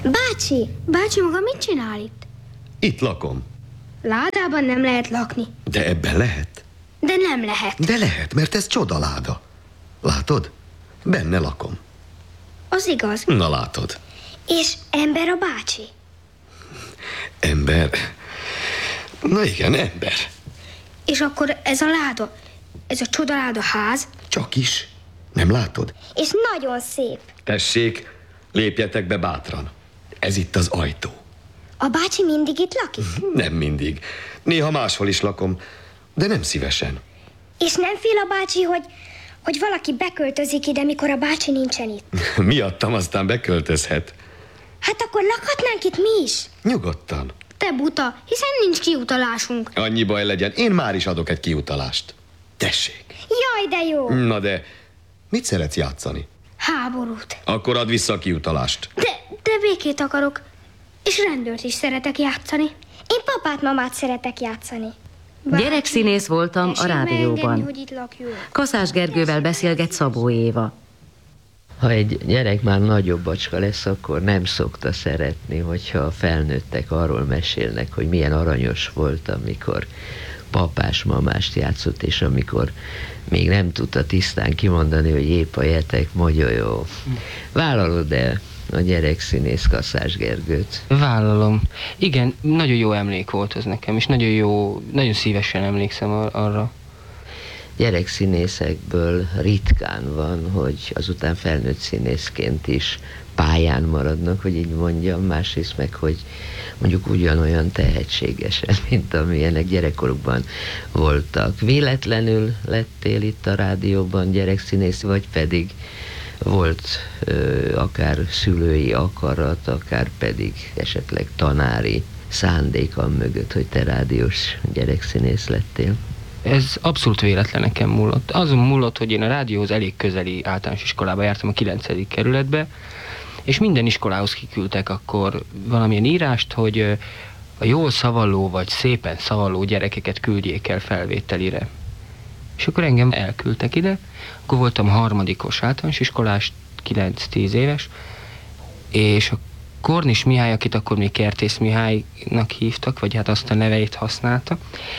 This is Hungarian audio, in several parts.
Bácsi maga mit csinál itt? Itt lakom. Ládában nem lehet lakni. De ebben lehet. De nem lehet. De lehet, mert ez csodaláda. Látod? Benne lakom. Az igaz. Na látod. És ember a bácsi? Ember? Na igen, ember. És akkor ez a láda, ez a csodaláda ház? Csak is. Nem látod? És nagyon szép. Tessék, lépjetek be bátran. Ez itt az ajtó. A bácsi mindig itt lakik? Nem mindig. Néha máshol is lakom, de nem szívesen. És nem fél a bácsi, hogy valaki beköltözik ide, mikor a bácsi nincsen itt? Miattam aztán beköltözhet. Hát akkor lakhatnánk itt mi is? Nyugodtan. Te buta, hiszen nincs kiutalásunk. Annyi baj legyen, én már is adok egy kiutalást. Tessék. Jaj, de jó! Na de, mit szeretsz játszani? Háborút. Akkor add vissza a kiutalást. De békét akarok. És rendőrt is szeretek játszani. Én papát-mamát szeretek játszani. Gyerekszínész voltam a rádióban. Hogy itt lakjunk. Kaszás Gergővel beszélget Szabó Éva. Ha egy gyerek már nagyobb bacska lesz, akkor nem szokta szeretni, hogyha a felnőttek arról mesélnek, hogy milyen aranyos volt, amikor papás-mamást játszott, és amikor még nem tudta tisztán kimondani, hogy épp a jetek mogyolyó. Vállalod-e a gyerekszínész Kaszás Gergőt? Vállalom. Igen, nagyon jó emlék volt ez nekem, és nagyon szívesen emlékszem arra. Gyerekszínészekből ritkán van, hogy azután felnőtt színészként is pályán maradnak, hogy így mondjam, másrészt meg, hogy mondjuk ugyanolyan tehetségesen, mint amilyenek gyerekkorukban voltak. Véletlenül lettél itt a rádióban gyerekszínész, vagy pedig volt akár szülői akarat, akár pedig esetleg tanári szándéka mögött, hogy te rádiós gyerekszínész lettél? Ez abszolút véletleneken múlott. Azon múlott, hogy én a rádióhoz elég közeli általános iskolába jártam, a 9. kerületbe, és minden iskolához kiküldtek akkor valamilyen írást, hogy a jól szavalló vagy szépen szavalló gyerekeket küldjék el felvételire. És akkor engem elküldtek ide, akkor voltam harmadikos általános iskolás, 9-10 éves, és a Kornis Mihály, akit akkor még Kertész Mihálynak hívtak, vagy hát azt a neveit használta,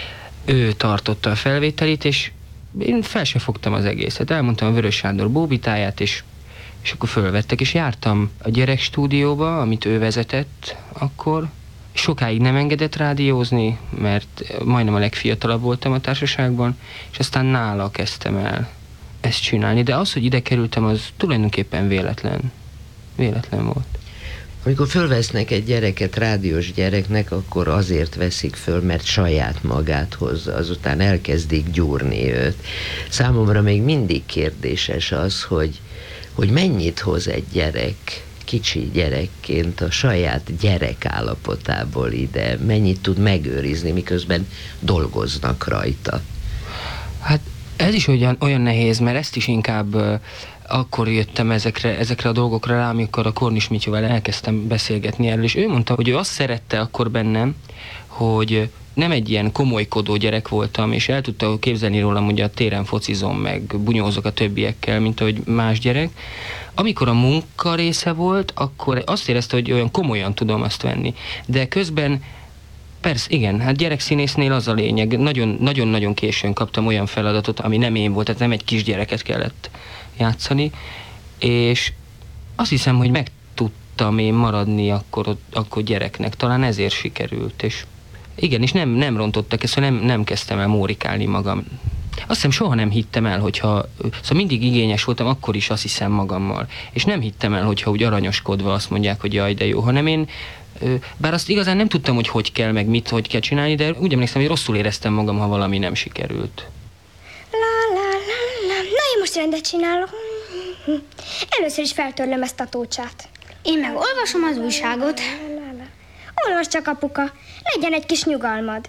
ő tartotta a felvételit, és én fel sem fogtam az egészet. Elmondtam a Vörös Sándor bóbitáját, és akkor fölvettek, és jártam a gyerekstúdióba, amit ő vezetett akkor. Sokáig nem engedett rádiózni, mert majdnem a legfiatalabb voltam a társaságban, és aztán nála kezdtem el ezt csinálni. De az, hogy ide kerültem, az tulajdonképpen véletlen volt. Amikor fölvesznek egy gyereket rádiós gyereknek, akkor azért veszik föl, mert saját magát hozza, azután elkezdik gyúrni őt. Számomra még mindig kérdéses az, hogy mennyit hoz egy gyerek, kicsi gyerekként a saját gyerek állapotából ide, mennyit tud megőrizni, miközben dolgoznak rajta. Hát ez is olyan nehéz, mert ezt is inkább akkor jöttem ezekre a dolgokra rá, amikor a Kornis Mityóval elkezdtem beszélgetni erről, és ő mondta, hogy ő azt szerette akkor bennem, hogy nem egy ilyen komolykodó gyerek voltam, és el tudta képzelni rólam, hogy a téren focizom, meg bunyózok a többiekkel, mint ahogy más gyerek. Amikor a munka része volt, akkor azt érezte, hogy olyan komolyan tudom azt venni. De közben persze, igen, hát gyerekszínésznél az a lényeg. Nagyon-nagyon későn kaptam olyan feladatot, ami nem én volt, tehát nem egy kisgyereket kellett játszani, és azt hiszem, hogy meg tudtam én maradni akkor gyereknek. Talán ezért sikerült, és igen, és nem rontottak ezt, nem kezdtem el mórikálni magam. Azt hiszem, soha nem hittem el, szóval mindig igényes voltam, akkor is azt hiszem magammal. És nem hittem el, hogyha úgy aranyoskodva azt mondják, hogy jaj, de jó, hanem én, bár azt igazán nem tudtam, hogy kell, meg hogy kell csinálni, de úgy emlékszem, hogy rosszul éreztem magam, ha valami nem sikerült. Na, én most rendet csinálok. Először is feltörlöm ezt a tócsát. Én meg olvasom az újságot. Olvasd csak, apuka, legyen egy kis nyugalmad.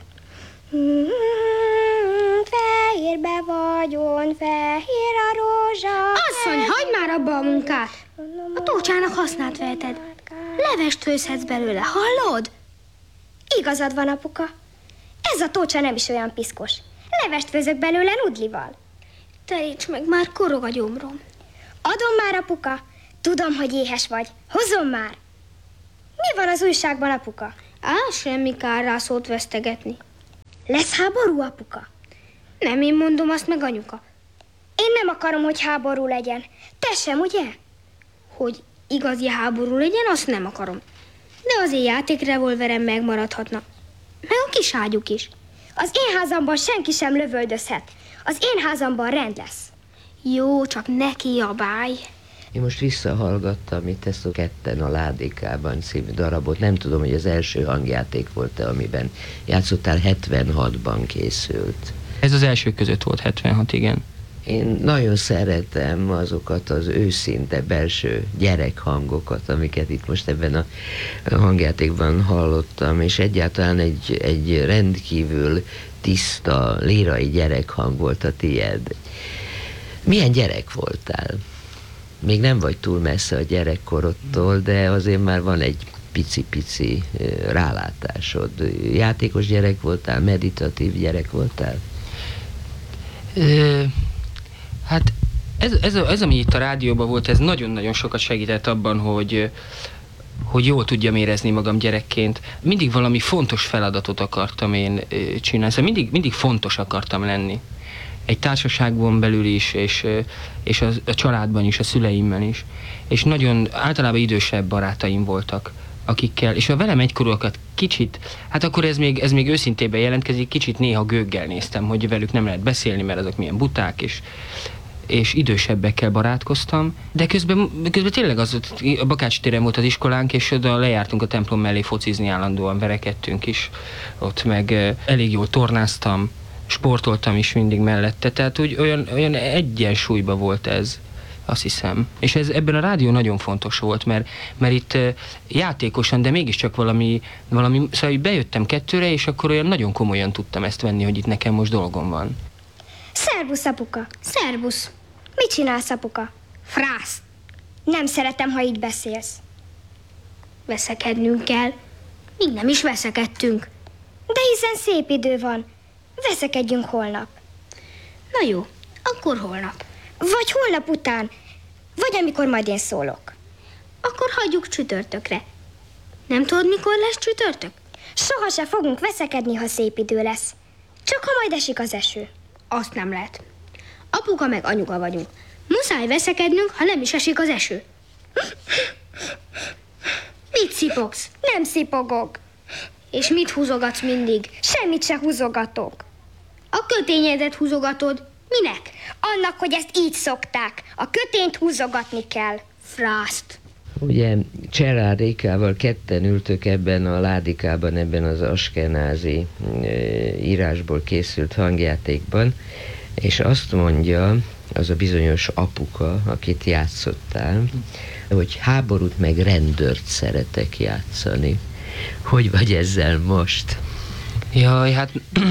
Fehérbe vagyon, fehér a rózsa. Asszony, hagyd már abba a munkát. A tócsának hasznát veheted. Levest főzhetsz belőle, hallod? Igazad van, apuka. Ez a tócsa nem is olyan piszkos. Levest főzök belőle nudlival. Teríts meg, már korog a gyomrom. Adom már, apuka. Tudom, hogy éhes vagy. Hozom már. Mi van az újságban, apuka? Semmi kár rá szót vesztegetni. Lesz háború, apuka? Nem én mondom, azt meg anyuka. Én nem akarom, hogy háború legyen. Te sem, ugye? Hogy igazi háború legyen, azt nem akarom. De az én játékrevolverem megmaradhatna. Meg a kis ágyuk is. Az én házamban senki sem lövöldözhet. Az én házamban rend lesz. Jó, csak ne kiabálj. Én most visszahallgattam itt ezt a Ketten a Ládikában című darabot. Nem tudom, hogy az első hangjáték volt-e, amiben játszottál, 76-ban készült. Ez az első között volt, 76, igen. Én nagyon szeretem azokat az őszinte belső gyerekhangokat, amiket itt most ebben a hangjátékban hallottam, és egyáltalán egy rendkívül tiszta, lírai gyerekhang volt a tied. Milyen gyerek voltál? Még nem vagy túl messze a gyerekkorodtól, de azért már van egy pici-pici rálátásod. Játékos gyerek voltál, meditatív gyerek voltál? Hát ez, ami itt a rádióban volt, ez nagyon-nagyon sokat segített abban, hogy jól tudjam érezni magam gyerekként. Mindig valami fontos feladatot akartam én csinálni, szóval mindig fontos akartam lenni. Egy társaságban belül is, és a családban is, a szüleimmel is. És nagyon általában idősebb barátaim voltak, akikkel, és a velem egykorúakat kicsit, hát akkor ez még őszintében jelentkezik, kicsit néha gőggel néztem, hogy velük nem lehet beszélni, mert azok milyen buták, és idősebbekkel barátkoztam, de közben tényleg a Bakács téren volt az iskolánk, és oda lejártunk a templom mellé focizni, állandóan verekedtünk is, ott meg elég jól tornáztam, sportoltam is mindig mellette, tehát úgy olyan egyensúlyban volt ez, azt hiszem. És ez ebben a rádió nagyon fontos volt, mert itt játékosan, de mégiscsak valami szóval bejöttem 2-re, és akkor olyan nagyon komolyan tudtam ezt venni, hogy itt nekem most dolgom van. Szervusz, apuka. Szervusz. Mit csinálsz, apuka? Frász. Nem szeretem, ha így beszélsz. Veszekednünk kell. Még nem is veszekedtünk. De hiszen szép idő van. Veszekedjünk holnap. Na jó, akkor holnap. Vagy holnap után. Vagy amikor majd én szólok. Akkor hagyjuk csütörtökre. Nem tudod, mikor lesz csütörtök? Soha se fogunk veszekedni, ha szép idő lesz. Csak ha majd esik az eső. Azt nem lehet. Apuka meg anyuka vagyunk. Muszáj veszekednünk, ha nem is esik az eső. Mit szipogsz? Nem szipogok. És mit húzogatsz mindig? Semmit se húzogatok. A kötényedet húzogatod. Minek? Annak, hogy ezt így szokták. A kötényt húzogatni kell. Frászt. Ugye Cserár Rékával ketten ültök ebben a Ládikában, ebben az askenázi írásból készült hangjátékban, és azt mondja az a bizonyos apuka, akit játszottál, hogy háborút meg rendőrt szeretek játszani. Hogy vagy ezzel most? Jaj, hát...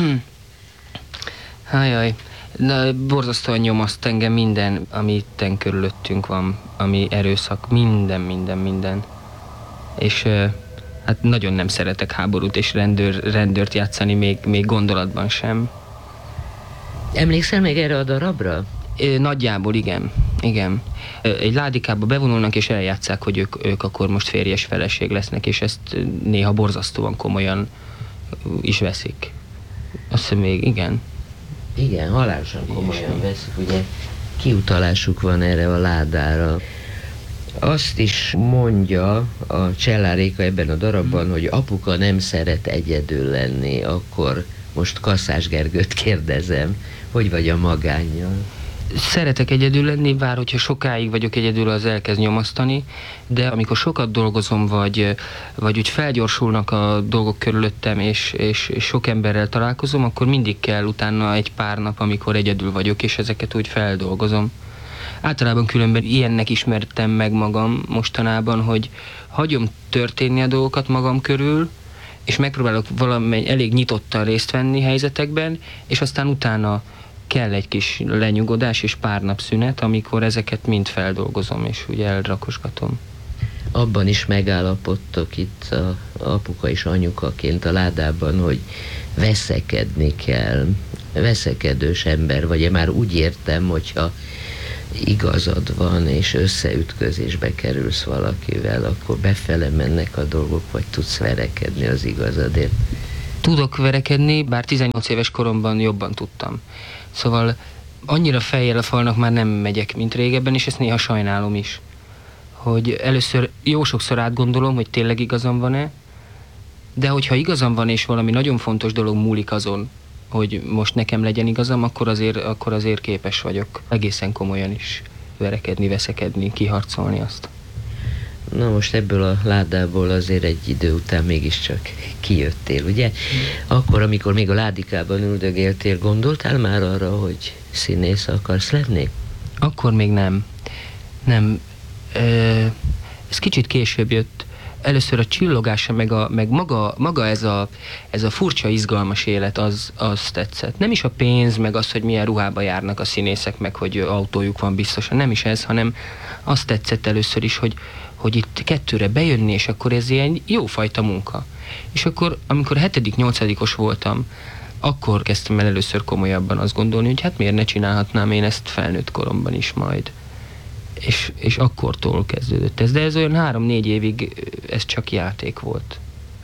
Hájaj. Na, borzasztóan nyomaszt engem minden, ami itten körülöttünk van, ami erőszak, minden. És hát nagyon nem szeretek háborút és rendőrt játszani, még gondolatban sem. Emlékszel még erre a darabra? Nagyjából igen. Egy ládikába bevonulnak és eljátszák, hogy ők akkor most férjes feleség lesznek, és ezt néha borzasztóan komolyan is veszik. Azt hiszem még, igen. Igen, halálosan komolyan veszik, ugye kiutalásuk van erre a ládára. Azt is mondja a Csellár Réka ebben a darabban, hogy apuka nem szeret egyedül lenni, akkor most Kasszás Gergőt kérdezem, hogy vagy a magánnyal? Szeretek egyedül lenni, bár hogyha sokáig vagyok egyedül, az elkezd nyomasztani, de amikor sokat dolgozom, vagy úgy felgyorsulnak a dolgok körülöttem, és sok emberrel találkozom, akkor mindig kell utána egy pár nap, amikor egyedül vagyok, és ezeket úgy feldolgozom. Általában különben ilyennek ismertem meg magam mostanában, hogy hagyom történni a dolgokat magam körül, és megpróbálok valamely elég nyitottan részt venni helyzetekben, és aztán utána kell egy kis lenyugodás és pár nap szünet, amikor ezeket mind feldolgozom, és ugye elrakosgatom. Abban is megállapodtok itt a apuka és anyukaként a ládában, hogy veszekedni kell. Veszekedős ember vagy, én már úgy értem, hogyha igazad van, és összeütközésbe kerülsz valakivel, akkor befele mennek a dolgok, vagy tudsz verekedni az igazadért? Tudok verekedni, bár 18 éves koromban jobban tudtam. Szóval annyira fejjel a falnak már nem megyek, mint régebben, és ezt néha sajnálom is. Hogy először jó sokszor átgondolom, hogy tényleg igazam van-e, de hogyha igazam van, és valami nagyon fontos dolog múlik azon, hogy most nekem legyen igazam, akkor azért képes vagyok egészen komolyan is verekedni, veszekedni, kiharcolni azt. Na most ebből a ládából azért egy idő után mégiscsak kijöttél, ugye? Akkor, amikor még a ládikában üldögéltél, gondoltál már arra, hogy színész akarsz lenni? Akkor még nem. Nem. Ez kicsit később jött. Először a csillogása, meg maga ez a furcsa, izgalmas élet, az tetszett. Nem is a pénz, meg az, hogy milyen ruhába járnak a színészek, meg hogy autójuk van biztosan. Nem is ez, hanem azt tetszett először is, hogy itt 2-re bejönni, és akkor ez ilyen jófajta munka. És akkor, amikor 7.-8-os voltam, akkor kezdtem el először komolyabban azt gondolni, hogy hát miért ne csinálhatnám én ezt felnőtt koromban is majd. És akkortól kezdődött ez, de ez olyan 3-4 évig ez csak játék volt.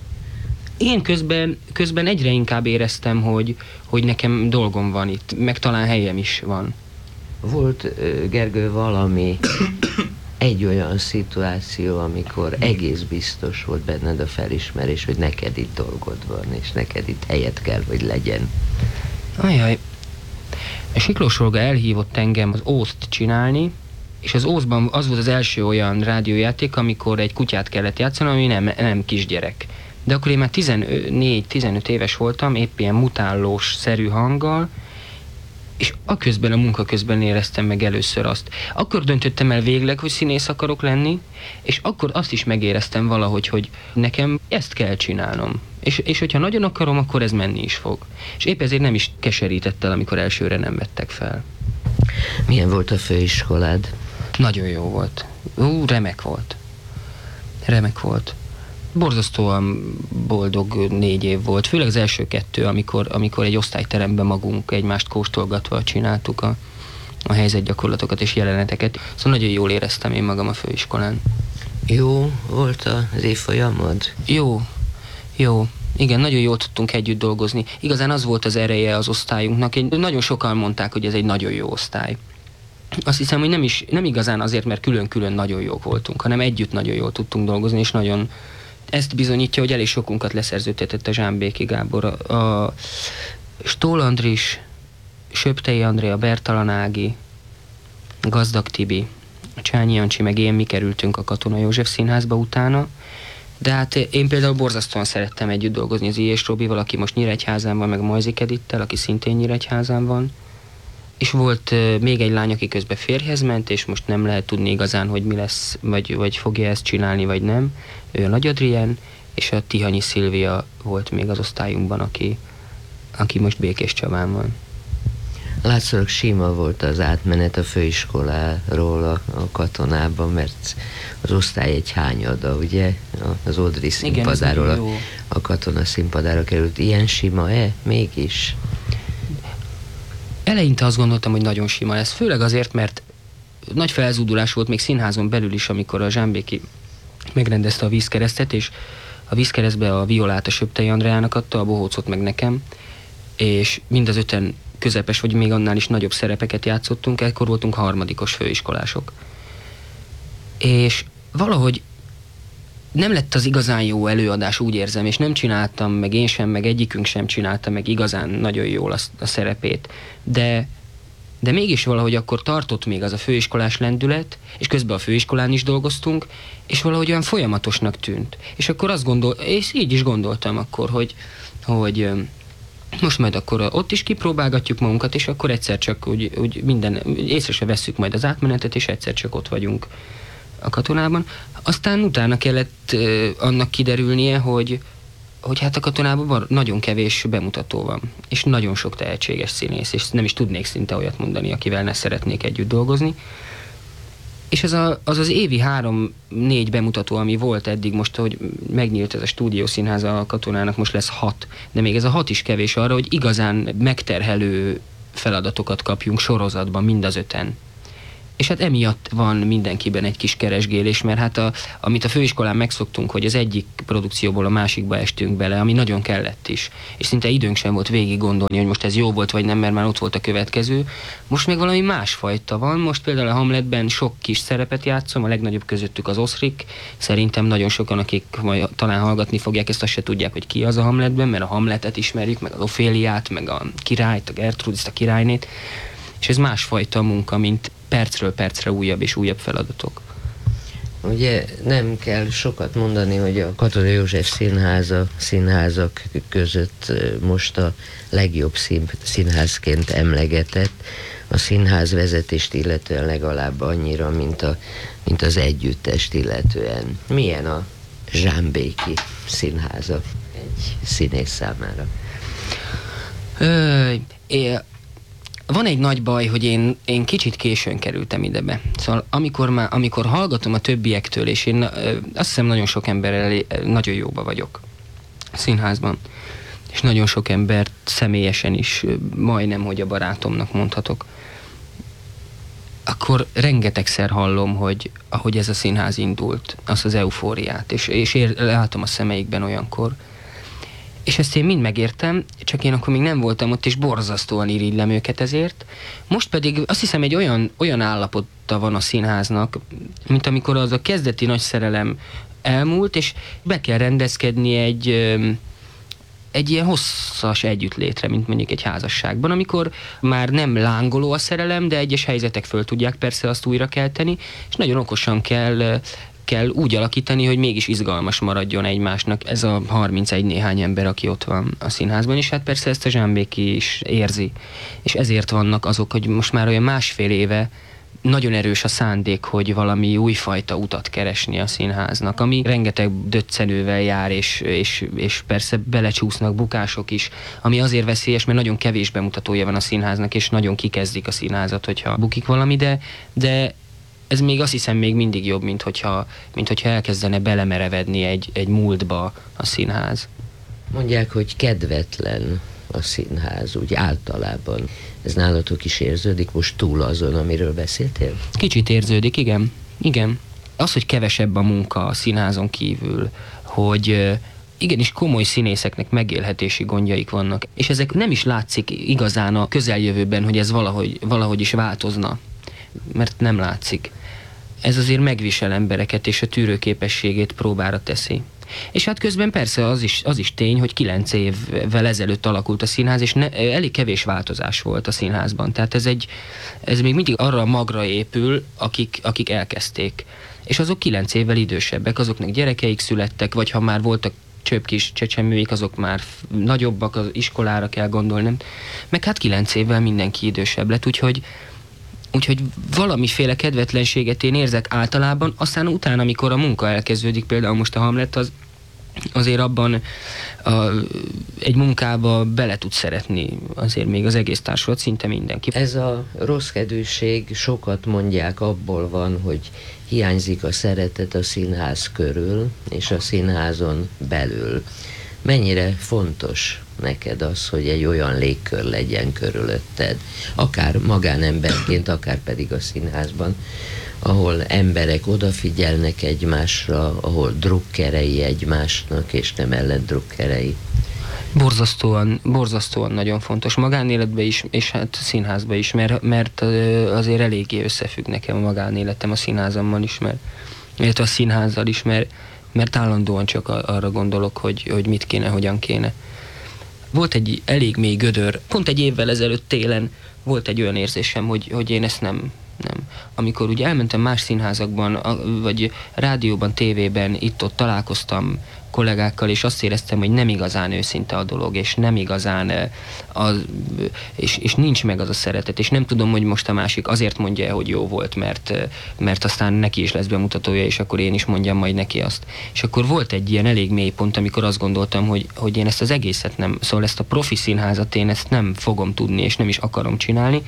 Én közben egyre inkább éreztem, hogy nekem dolgom van itt, meg talán helyem is van. Volt, Gergő, valami egy olyan szituáció, amikor egész biztos volt benned a felismerés, hogy neked itt dolgod van, és neked itt helyet kell, hogy legyen. Ajaj, a Siklós Olga elhívott engem az Ózt csinálni, és az Ózban az volt az első olyan rádiójáték, amikor egy kutyát kellett játszani, ami nem kisgyerek. De akkor én már 14-15 éves voltam, épp ilyen mutállós-szerű hanggal, és a munka közben éreztem meg először azt. Akkor döntöttem el végleg, hogy színész akarok lenni, és akkor azt is megéreztem valahogy, hogy nekem ezt kell csinálnom. És hogyha nagyon akarom, akkor ez menni is fog. És épp ezért nem is keserített el, amikor elsőre nem vettek fel. Milyen volt a főiskolád? Nagyon jó volt. Remek volt. Remek volt. Borzasztóan boldog 4 év volt. Főleg az első 2, amikor egy osztályteremben magunk egymást kóstolgatva csináltuk a helyzetgyakorlatokat és jeleneteket. Szóval nagyon jól éreztem én magam a főiskolán. Jó volt az évfolyamod? Jó. Igen, nagyon jól tudtunk együtt dolgozni. Igazán az volt az ereje az osztályunknak. Nagyon sokan mondták, hogy ez egy nagyon jó osztály. Azt hiszem, hogy nem igazán azért, mert külön-külön nagyon jók voltunk, hanem együtt nagyon jól tudtunk dolgozni, és nagyon ezt bizonyítja, hogy elég sokunkat leszerződtetett a Zsámbéki Gábor. A Stól Andris, Söptei Andrea, Bertalan Ági, Gazdag Tibi, a Csányi Jancsi, meg én, mi kerültünk a Katona József Színházba utána. De hát én például borzasztóan szerettem együtt dolgozni az I.S. Robival, aki most Nyíregyházán van, meg a Majzik Edittel, aki szintén Nyíregyházán van. És volt még egy lány, aki közben férjhez ment, és most nem lehet tudni igazán, hogy mi lesz, vagy fogja ezt csinálni, vagy nem. Ő a Nagy Adrien, és a Tihanyi Szilvia volt még az osztályunkban, aki most Békés Csabán van. Látszólag sima volt az átmenet a főiskoláról a Katonába, mert az osztály egy hányada, ugye? Az Odri színpadáról a Katona színpadára került. Ilyen sima-e? Mégis? Eleinte azt gondoltam, hogy nagyon sima lesz. Főleg azért, mert nagy felzúdulás volt még színházon belül is, amikor a Zsámbéki megrendezte a Vízkeresztet, és a Vízkeresztbe a violát a Söptei Andreának adta, a bohócot meg nekem, és mind az 5-en közepes, vagy még annál is nagyobb szerepeket játszottunk, ekkor voltunk 3. főiskolások. És valahogy nem lett az igazán jó előadás, úgy érzem, és nem csináltam, meg én sem, meg egyikünk sem csinálta meg igazán nagyon jól a szerepét. De mégis valahogy akkor tartott még az a főiskolás lendület, és közben a főiskolán is dolgoztunk, és valahogy olyan folyamatosnak tűnt. És akkor és így is gondoltam akkor, hogy most majd akkor ott is kipróbálgatjuk magunkat, és akkor egyszer csak úgy észre se vesszük majd az átmenetet, és egyszer csak ott vagyunk a Katonában. Aztán utána kellett annak kiderülnie, hogy hát a Katonában nagyon kevés bemutató van, és nagyon sok tehetséges színész, és nem is tudnék szinte olyat mondani, akivel ne szeretnék együtt dolgozni. És az évi 3-4 bemutató, ami volt eddig, most, hogy megnyílt ez a stúdiószínház a Katonának, most lesz 6, de még ez a 6 is kevés arra, hogy igazán megterhelő feladatokat kapjunk sorozatban, mind az 5-en. És hát emiatt van mindenkiben egy kis keresgélés, mert hát amit a főiskolán megszoktunk, hogy az egyik produkcióból a másikba estünk bele, ami nagyon kellett is. És szinte időnk sem volt végig gondolni, hogy most ez jó volt vagy nem, mert már ott volt a következő. Most meg valami másfajta van. Most például a Hamletben sok kis szerepet játszom, a legnagyobb közöttük az Oszrik. Szerintem nagyon sokan, akik majd talán hallgatni fogják, ezt azt se tudják, hogy ki az a Hamletben, mert a Hamletet ismerjük, meg az Oféliát, meg a királyt, a Gertrudiszt, a királynét. És ez másfajta munka, mint percről percre újabb és újabb feladatok. Ugye nem kell sokat mondani, hogy a Katona József színházak között most a legjobb színházként emlegetett, a színházvezetést illetően legalább annyira, mint az együttest illetően. Milyen a zsámbéki színháza egy színész számára? Van egy nagy baj, hogy én kicsit későn kerültem idebe. Szóval amikor hallgatom a többiektől, és én azt hiszem nagyon sok emberrel nagyon jóba vagyok a színházban, és nagyon sok embert személyesen is majdnem, hogy a barátomnak mondhatok, akkor rengetegszer hallom, hogy ahogy ez a színház indult, azt az eufóriát, és látom a szemeikben olyankor. És ezt én mind megértem, csak én akkor még nem voltam ott, és borzasztóan irigylem őket ezért. Most pedig azt hiszem egy olyan állapota van a színháznak, mint amikor az a kezdeti nagy szerelem elmúlt, és be kell rendezkedni egy ilyen hosszas együttlétre, mint mondjuk egy házasságban, amikor már nem lángoló a szerelem, de egyes helyzetek föl tudják persze azt újra kelteni, és nagyon okosan kell úgy alakítani, hogy mégis izgalmas maradjon egymásnak ez a 31 néhány ember, aki ott van a színházban, és hát persze ezt a Zsámbéki is érzi. És ezért vannak azok, hogy most már olyan másfél éve nagyon erős a szándék, hogy valami újfajta utat keresni a színháznak, ami rengeteg döccenővel jár, és persze belecsúsznak bukások is, ami azért veszélyes, mert nagyon kevés bemutatója van a színháznak, és nagyon kikezdik a színházat, hogyha bukik valami, de ez még azt hiszem még mindig jobb, mint hogyha elkezdene belemerevedni egy múltba a színház. Mondják, hogy kedvetlen a színház, úgy általában. Ez nálatok is érződik most túl azon, amiről beszéltél? Kicsit érződik, igen. Igen. Az, hogy kevesebb a munka a színházon kívül, hogy igenis komoly színészeknek megélhetési gondjaik vannak, és ezek nem is látszik igazán a közeljövőben, hogy ez valahogy is változna, mert nem látszik. Ez azért megvisel embereket, és a tűrőképességét próbára teszi. És hát közben persze az is tény, hogy 9 évvel ezelőtt alakult a színház, és elég kevés változás volt a színházban. Tehát ez még mindig arra a magra épül, akik elkezdték. És azok 9 évvel idősebbek, azoknak gyerekeik születtek, vagy ha már voltak csöpkis csecsemőik, azok már nagyobbak, az iskolára kell gondolni. Meg hát 9 évvel mindenki idősebb lett, úgyhogy valamiféle kedvetlenséget én érzek általában, aztán utána, amikor a munka elkezdődik, például most a Hamlet, azért abban egy munkába bele tud szeretni azért még az egész társulat, szinte mindenki. Ez a rosszkedvűség, sokat mondják, abból van, hogy hiányzik a szeretet a színház körül és a színházon belül. Mennyire fontos neked az, hogy egy olyan légkör legyen körülötted, akár magánemberként, akár pedig a színházban, ahol emberek odafigyelnek egymásra, ahol drukkerei egymásnak, és nem ellendrukkerei? Borzasztóan nagyon fontos. Magánéletben is, és hát színházban is, mert azért eléggé összefügg nekem a magánéletem a színházammal is, illetve a színházzal is, mert állandóan csak arra gondolok, hogy mit kéne, hogyan kéne. Volt egy elég mély gödör, pont egy évvel ezelőtt télen volt egy olyan érzésem, hogy én ezt nem. Amikor ugye elmentem más színházakban, vagy rádióban, tévében, itt-ott találkoztam kollégákkal, és azt éreztem, hogy nem igazán őszinte a dolog, és nem igazán, és nincs meg az a szeretet, és nem tudom, hogy most a másik azért mondja, hogy jó volt, mert aztán neki is lesz bemutatója, és akkor én is mondjam majd neki azt. És akkor volt egy ilyen elég mély pont, amikor azt gondoltam, hogy én ezt az egészet nem, szóval ezt a profi színházat én ezt nem fogom tudni, és nem is akarom csinálni.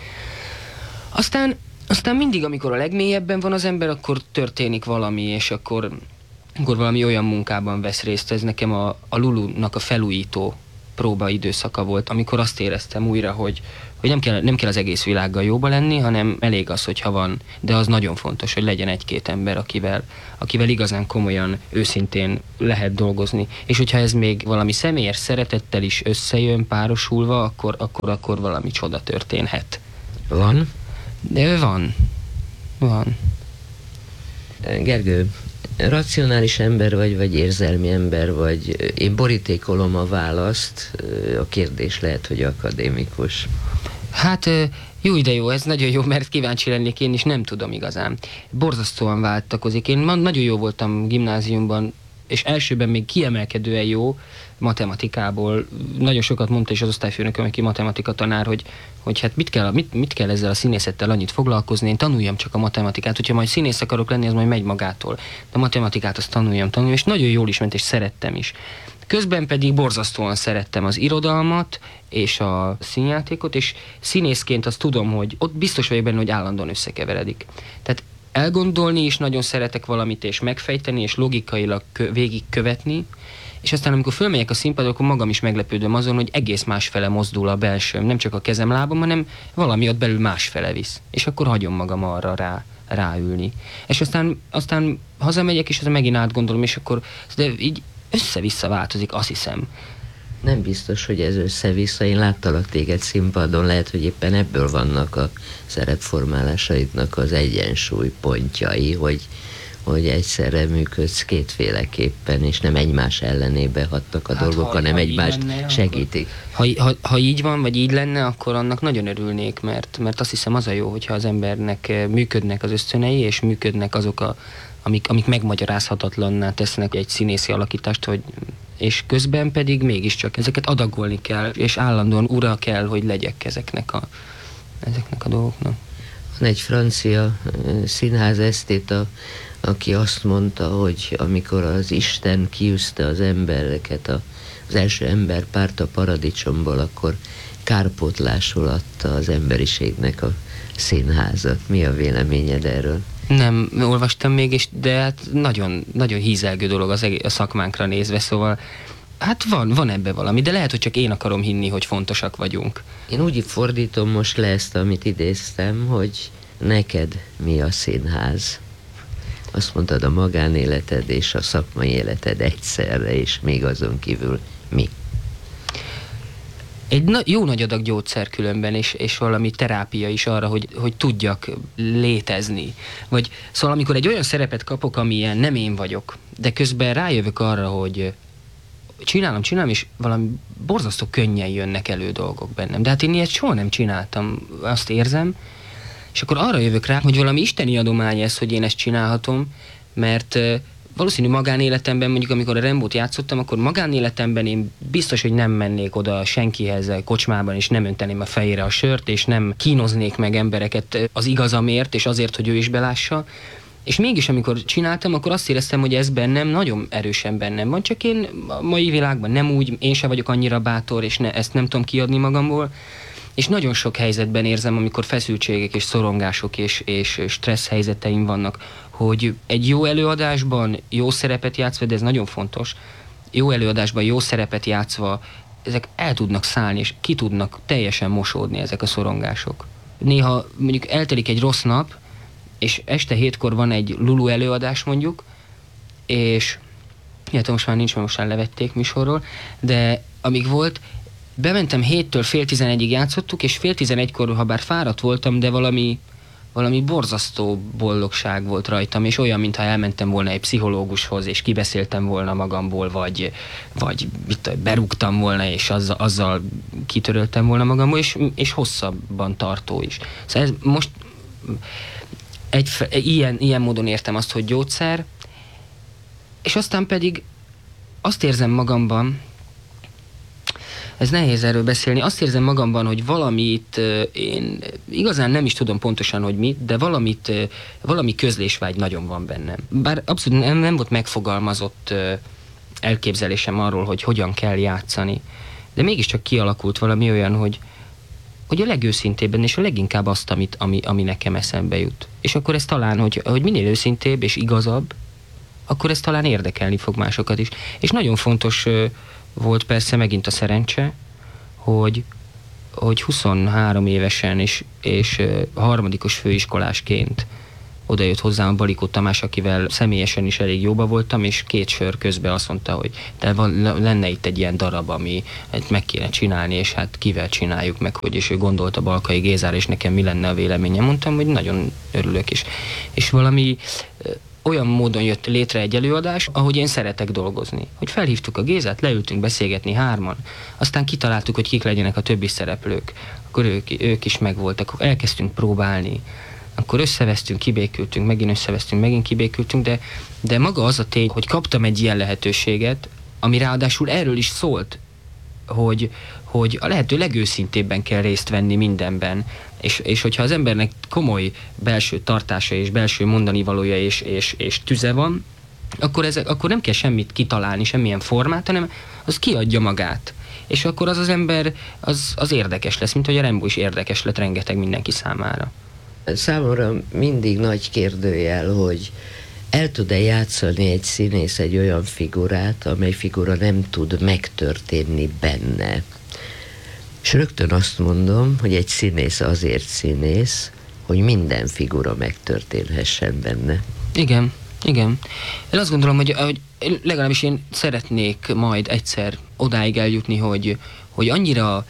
Aztán mindig, amikor a legmélyebben van az ember, akkor történik valami, és akkor valami olyan munkában vesz részt. Ez nekem a Lulunak a felújító próba időszaka volt, amikor azt éreztem újra, hogy nem kell az egész világgal jóba lenni, hanem elég az, hogyha van, de az nagyon fontos, hogy legyen egy-két ember, akivel igazán komolyan, őszintén lehet dolgozni. És hogyha ez még valami személyes szeretettel is összejön párosulva, akkor valami csoda történhet. Van? De van. Gergő, racionális ember vagy érzelmi ember vagy? Én borítékolom a választ, a kérdés lehet, hogy akadémikus. Hát jó, ez nagyon jó, mert kíváncsi lennék én is, nem tudom igazán. Borzasztóan váltakozik. Én nagyon jó voltam gimnáziumban, és elsőben még kiemelkedően jó matematikából. Nagyon sokat mondta is az osztályfőnököm, aki matematika tanár, hogy hát mit kell ezzel a színészettel annyit foglalkozni, én tanuljam csak a matematikát, hogyha majd színész akarok lenni, az majd megy magától. De a matematikát azt tanuljam, és nagyon jól is ment, és szerettem is. Közben pedig borzasztóan szerettem az irodalmat és a színjátékot, és színészként azt tudom, hogy ott biztos vagyok benne, hogy állandóan összekeveredik. Tehát elgondolni is nagyon szeretek valamit, és megfejteni, és logikailag végigkövetni, és aztán amikor fölmegyek a színpadra, akkor magam is meglepődöm azon, hogy egész másfele mozdul a belsőm, nem csak a kezem, lábam, hanem valami ott belül másfele visz. És akkor hagyom magam arra ráülni. És aztán hazamegyek, és aztán megint átgondolom, és akkor de így össze-vissza változik, azt hiszem. Nem biztos, hogy ez össze-vissza. Én láttalak téged színpadon, lehet, hogy éppen ebből vannak a szerepformálásaidnak az egyensúly pontjai, hogy egyszerre működsz kétféleképpen, és nem egymás ellenébe hatnak a dolgok, hanem egymást segítik. Ha így van, vagy így lenne, akkor annak nagyon örülnék, mert azt hiszem az a jó, hogyha az embernek működnek az ösztönei, és működnek azok amik megmagyarázhatatlanná tesznek egy színészi alakítást, és közben pedig mégiscsak ezeket adagolni kell, és állandóan ura kell, hogy legyek ezeknek a dolgoknak. Van egy francia színház esztéta, aki azt mondta, hogy amikor az Isten kiűzte az embereket, az első emberpárt a paradicsomból, akkor kárpótlásul adta az emberiségnek a színházat. Mi a véleményed erről? Nem olvastam még, de hát nagyon, nagyon hízelgő dolog a szakmánkra nézve, szóval hát van ebbe valami, de lehet, hogy csak én akarom hinni, hogy fontosak vagyunk. Én úgy fordítom most le ezt, amit idéztem, hogy neked mi a színház? Azt mondtad, a magánéleted és a szakmai életed egyszerre, és még azon kívül mi? Egy jó nagy adag gyógyszer különben, és valami terápia is arra, hogy tudjak létezni. Szóval amikor egy olyan szerepet kapok, amilyen nem én vagyok, de közben rájövök arra, hogy csinálom, és valami borzasztó könnyen jönnek elő dolgok bennem. De hát én ilyet soha nem csináltam, azt érzem, és akkor arra jövök rá, hogy valami isteni adomány ez, hogy én ezt csinálhatom, mert valószínű magánéletemben, mondjuk amikor a Rambót játszottam, akkor magánéletemben én biztos, hogy nem mennék oda senkihez a kocsmában, és nem önteném a fejére a sört, és nem kínoznék meg embereket az igazamért, és azért, hogy ő is belássa. És mégis, amikor csináltam, akkor azt éreztem, hogy ez bennem nagyon erősen bennem van, csak én a mai világban nem úgy, én sem vagyok annyira bátor, és ezt nem tudom kiadni magamból. És nagyon sok helyzetben érzem, amikor feszültségek és szorongások és stressz helyzeteim vannak, hogy egy jó előadásban jó szerepet játszva, de ez nagyon fontos, jó előadásban jó szerepet játszva, ezek el tudnak szállni, és ki tudnak teljesen mosódni ezek a szorongások. Néha mondjuk eltelik egy rossz nap, és este 7-kor van egy Lulu előadás mondjuk, és illetve most már nincs, mert most már levették műsorról, de amíg volt, bementem 7-től fél 11-ig játszottuk, és fél 11-kor, ha bár fáradt voltam, de valami borzasztó boldogság volt rajtam, és olyan, mintha elmentem volna egy pszichológushoz, és kibeszéltem volna magamból, vagy berúgtam volna, és azzal kitöröltem volna magamból, és hosszabban tartó is. Szóval ez most ilyen módon értem azt, hogy gyógyszer, és aztán pedig azt érzem magamban, ez nehéz erről beszélni, azt érzem magamban, hogy valamit, én igazán nem is tudom pontosan, hogy mit, de valami közlésvágy nagyon van bennem. Bár abszolút nem volt megfogalmazott elképzelésem arról, hogy hogyan kell játszani, de mégiscsak kialakult valami olyan, hogy a legőszintébben és a leginkább azt, ami nekem eszembe jut. És akkor ez talán, hogy minél őszintébb és igazabb, akkor ez talán érdekelni fog másokat is. És nagyon fontos volt persze megint a szerencse, hogy 23 évesen és harmadikos főiskolásként oda jött hozzám a Balikó Tamás, akivel személyesen is elég jóba voltam, és 2 sör közben azt mondta, hogy lenne itt egy ilyen darab, ami meg kéne csinálni, és hát kivel csináljuk meg, hogy és ő gondolta Balkai Gézára, és nekem mi lenne a véleményem. Mondtam, hogy nagyon örülök is. És valami olyan módon jött létre egy előadás, ahogy én szeretek dolgozni. Hogy felhívtuk a Gézát, leültünk beszélgetni 3-an, aztán kitaláltuk, hogy kik legyenek a többi szereplők. Akkor ők is megvoltak, elkezdtünk próbálni. Akkor összevesztünk, kibékültünk, megint összevesztünk, megint kibékültünk, de maga az a tény, hogy kaptam egy ilyen lehetőséget, ami ráadásul erről is szólt, hogy a lehető legőszintébben kell részt venni mindenben, és hogyha az embernek komoly belső tartása és belső mondani valója és tüze van, akkor nem kell semmit kitalálni, semmilyen formát, hanem az kiadja magát. És akkor az ember az érdekes lesz, mint hogy a Rembo is érdekes lett rengeteg mindenki számára. Számomra mindig nagy kérdőjel, hogy el tud-e játszani egy színész egy olyan figurát, amely figura nem tud megtörténni benne. És rögtön azt mondom, hogy egy színész azért színész, hogy minden figura megtörténhessen benne. Igen. Én azt gondolom, hogy legalábbis én szeretnék majd egyszer odáig eljutni, hogy annyira...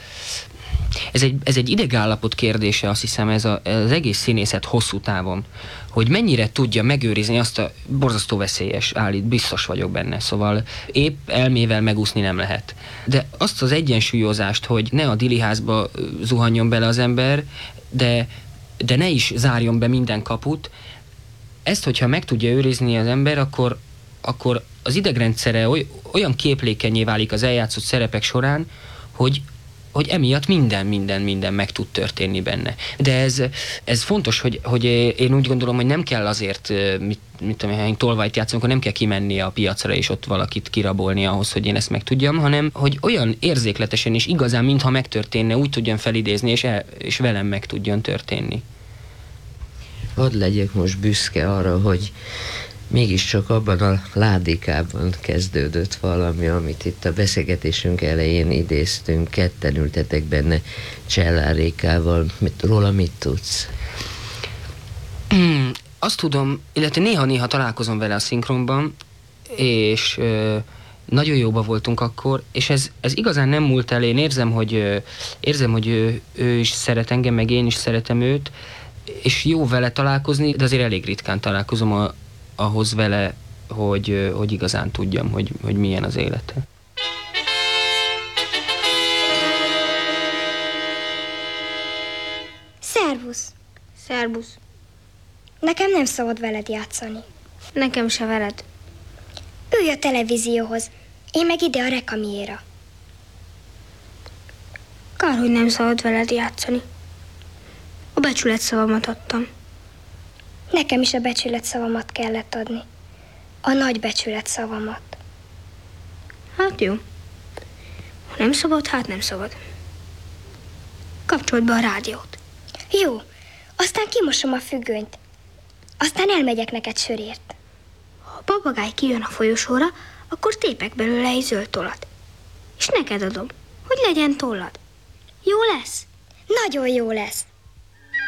Ez egy idegállapot kérdése, azt hiszem, az egész színészet hosszú távon, hogy mennyire tudja megőrizni azt a borzasztó veszélyes állít, biztos vagyok benne, szóval épp elmével megúszni nem lehet. De azt az egyensúlyozást, hogy ne a diliházba zuhanjon bele az ember, de ne is zárjon be minden kaput, ezt, hogyha meg tudja őrizni az ember, akkor az idegrendszere olyan képlékenyé válik az eljátszott szerepek során, hogy emiatt minden meg tud történni benne. De ez fontos, hogy én úgy gondolom, hogy nem kell azért, mit tudom, ha én tolvajt játszom, akkor nem kell kimenni a piacra és ott valakit kirabolni ahhoz, hogy én ezt meg tudjam, hanem hogy olyan érzékletesen és igazán, mintha megtörténne, úgy tudjam felidézni, és velem meg tudjon történni. Hadd legyek most büszke arra, hogy mégiscsak abban a ládikában kezdődött valami, amit itt a beszélgetésünk elején idéztünk, ketten ültetek benne Cellár Rékával. Róla mit tudsz? Azt tudom, illetve néha-néha találkozom vele a szinkronban, és nagyon jóba voltunk akkor, és ez igazán nem múlt el. Én érzem, hogy ő is szeret engem, meg én is szeretem őt, és jó vele találkozni, de azért elég ritkán találkozom ahhoz vele, hogy igazán tudjam, hogy milyen az élete. Szervusz! Szervusz! Nekem nem szabad veled játszani. Nekem se veled. Ülj a televízióhoz, én meg ide a rekamiéra. Kár, hogy nem szabad veled játszani. A becsületszavamat adtam. Nekem is a becsületszavamat kellett adni. A nagy becsületszavamat. Hát jó. Ha nem szabad, hát nem szabad. Kapcsold be a rádiót. Jó. Aztán kimosom a függönyt. Aztán elmegyek neked sörért. Ha a papagáj kijön a folyosóra, akkor tépek belőle egy zöld tollat. És neked adom, hogy legyen tollad. Jó lesz? Nagyon jó lesz.